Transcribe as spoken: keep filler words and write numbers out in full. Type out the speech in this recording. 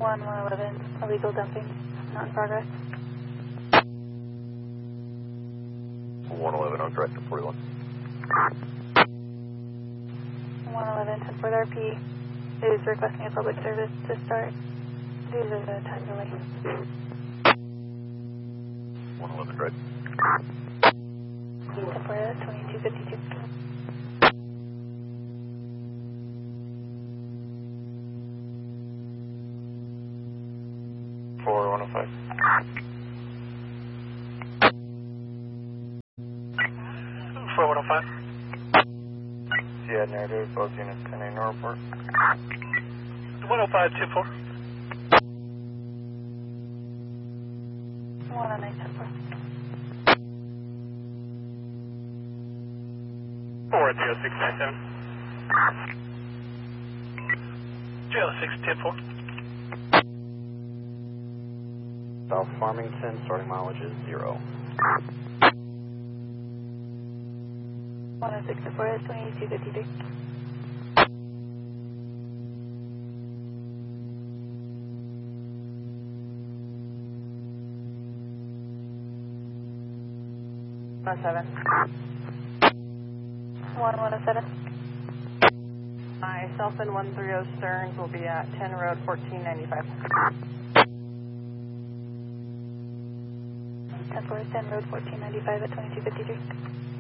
one one eleven, illegal dumping, not in progress. one eleven on correct, forty-one. one eleven, ten four R P is requesting a public service to start due to the time delay. one eleven correct. ten four, twenty-two fifty-two. four one oh five. four one oh five. Yeah, narrative, both units ten eight, no report. one oh five, two four. one oh nine, ten four. four zero six nine seven. zero six ten four. South Farmington, starting mileage is zero. one oh six ten four is twenty-two fifty-three. one oh seven. one one oh seven. Myself and one thirty Stearns will be at ten Road fourteen ninety-five. ten four, ten Road fourteen ninety-five at twenty-two fifty-three.